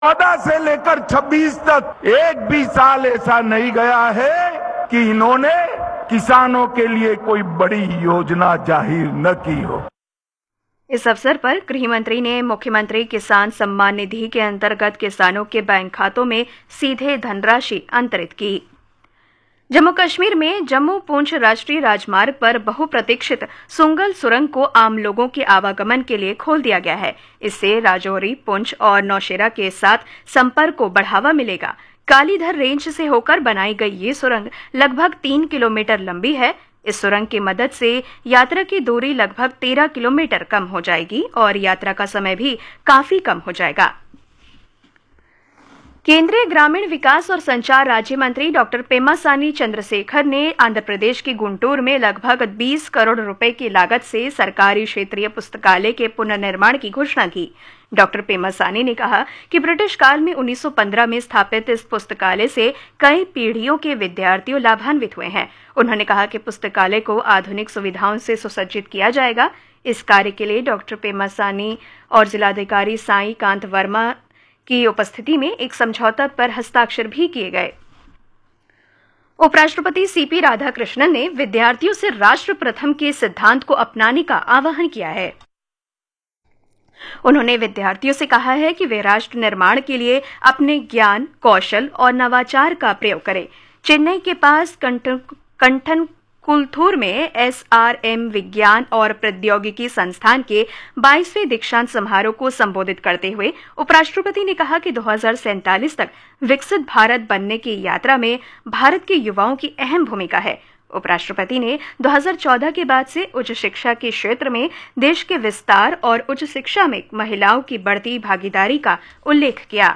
14 से लेकर 26 तक एक भी साल ऐसा नहीं गया है कि इन्होंने किसानों के लिए कोई बड़ी योजना जाहिर न की हो। इस अवसर पर गृह मंत्री ने मुख्यमंत्री किसान सम्मान निधि के अंतर्गत किसानों के बैंक खातों में सीधे धनराशि अंतरित की। जम्मू कश्मीर में जम्मू पुंछ राष्ट्रीय राजमार्ग पर बहुप्रतीक्षित सुंगल सुरंग को आम लोगों के आवागमन के लिए खोल दिया गया है। इससे राजौरी, पुंछ और नौशेरा के साथ संपर्क को बढ़ावा मिलेगा। कालीधर रेंज से होकर बनाई गई ये सुरंग लगभग 3 किलोमीटर लंबी है। इस सुरंग की मदद से यात्रा की दूरी लगभग 13 किलोमीटर कम हो जाएगी और यात्रा का समय भी काफी कम हो जाएगा। केंद्रीय ग्रामीण विकास और संचार राज्य मंत्री डॉक्टर पेम्मासानी चंद्रशेखर ने आंध्र प्रदेश के गुंटूर में लगभग 20 करोड़ रुपए की लागत से सरकारी क्षेत्रीय पुस्तकालय के पुनर्निर्माण की घोषणा की। डॉक्टर पेम्मासानी ने कहा कि ब्रिटिश काल में 1915 में स्थापित इस पुस्तकालय से कई पीढ़ियों के विद्यार्थियों लाभान्वित हुए हैं। उन्होंने कहा कि पुस्तकालय को आधुनिक सुविधाओं से सुसज्जित किया जाएगा। इस कार्य के लिए डॉक्टर पेम्मासानी और जिलाधिकारी साई कांत वर्मा की उपस्थिति में एक समझौता पर हस्ताक्षर भी किए गए। उपराष्ट्रपति सीपी राधाकृष्णन ने विद्यार्थियों से राष्ट्र प्रथम के सिद्धांत को अपनाने का आह्वान किया है। उन्होंने विद्यार्थियों से कहा है कि वे राष्ट्र निर्माण के लिए अपने ज्ञान, कौशल और नवाचार का प्रयोग करें। चेन्नई के पास कंठन कुलथूर में SRM विज्ञान और प्रौद्योगिकी संस्थान के 22वें दीक्षांत समारोह को संबोधित करते हुए उपराष्ट्रपति ने कहा कि 2047 तक विकसित भारत बनने की यात्रा में भारत के युवाओं की अहम भूमिका है। उपराष्ट्रपति ने 2014 के बाद से उच्च शिक्षा के क्षेत्र में देश के विस्तार और उच्च शिक्षा में महिलाओं की बढ़ती भागीदारी का उल्लेख किया।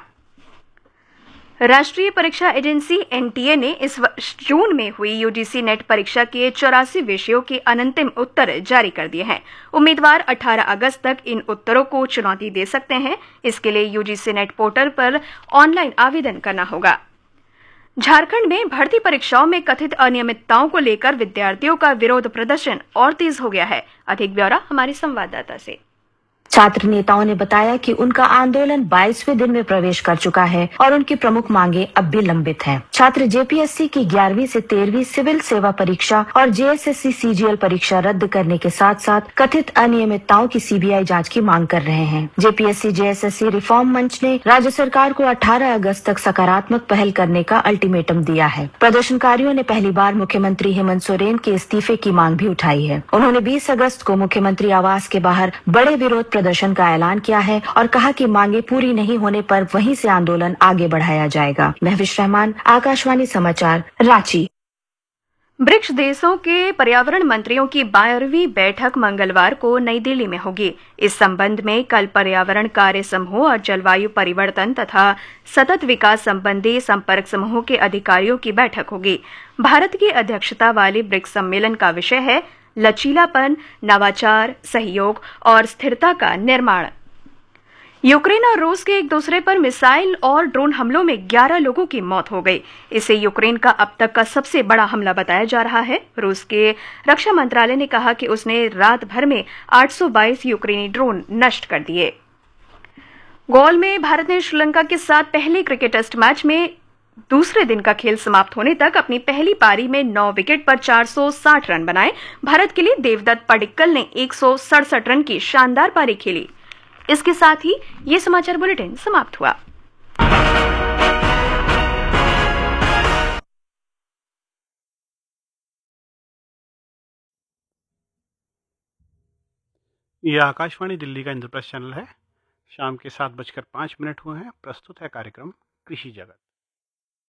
राष्ट्रीय परीक्षा एजेंसी NTA ने इस वर्ष जून में हुई UGC नेट परीक्षा के 84 विषयों के अंतिम उत्तर जारी कर दिए हैं। उम्मीदवार 18 अगस्त तक इन उत्तरों को चुनौती दे सकते हैं। इसके लिए UGC नेट पोर्टल पर ऑनलाइन आवेदन करना होगा। झारखंड में भर्ती परीक्षाओं में कथित अनियमितताओं को लेकर विद्यार्थियों का विरोध प्रदर्शन और तेज हो गया है। अधिक ब्यौरा हमारे संवाददाता से। छात्र नेताओं ने बताया कि उनका आंदोलन 22वें दिन में प्रवेश कर चुका है और उनकी प्रमुख मांगे अब भी लंबित हैं। छात्र JPSC की 11वीं से 13वीं सिविल सेवा परीक्षा और JSSC CGL परीक्षा रद्द करने के साथ साथ कथित अनियमितताओं की CBI जांच की मांग कर रहे हैं। JPSC JSSC रिफॉर्म मंच ने राज्य सरकार को 18 अगस्त तक सकारात्मक पहल करने का अल्टीमेटम दिया है। प्रदर्शनकारियों ने पहली बार मुख्यमंत्री हेमंत सोरेन के इस्तीफे की मांग भी उठाई है। उन्होंने 20 अगस्त को मुख्यमंत्री आवास के बाहर बड़े विरोध प्रदर्शन का ऐलान किया है और कहा कि मांगे पूरी नहीं होने पर वहीं से आंदोलन आगे बढ़ाया जाएगा। महविश रहमान, आकाशवाणी समाचार, रांची। ब्रिक्स देशों के पर्यावरण मंत्रियों की 12वीं बैठक मंगलवार को नई दिल्ली में होगी। इस संबंध में कल पर्यावरण कार्य समूह और जलवायु परिवर्तन तथा सतत विकास संबंधी संपर्क समूह के अधिकारियों की बैठक होगी। भारत की अध्यक्षता वाले ब्रिक्स सम्मेलन का विषय है लचीलापन, नवाचार, सहयोग और स्थिरता का निर्माण। यूक्रेन और रूस के एक दूसरे पर मिसाइल और ड्रोन हमलों में 11 लोगों की मौत हो गई। इसे यूक्रेन का अब तक का सबसे बड़ा हमला बताया जा रहा है। रूस के रक्षा मंत्रालय ने कहा कि उसने रात भर में 822 यूक्रेनी ड्रोन नष्ट कर दिए। गोल में भारत ने श्रीलंका के साथ पहले क्रिकेट टेस्ट मैच में दूसरे दिन का खेल समाप्त होने तक अपनी पहली पारी में 9 विकेट पर 460 रन बनाए। भारत के लिए देवदत्त पडिक्कल ने 167 रन की शानदार पारी खेली। इसके साथ ही ये समाचार बुलेटिन समाप्त हुआ। यह आकाशवाणी दिल्ली का इंद्रप्रस्थ चैनल है। शाम के 7:05 हुए हैं। प्रस्तुत है कार्यक्रम कृषि जगत।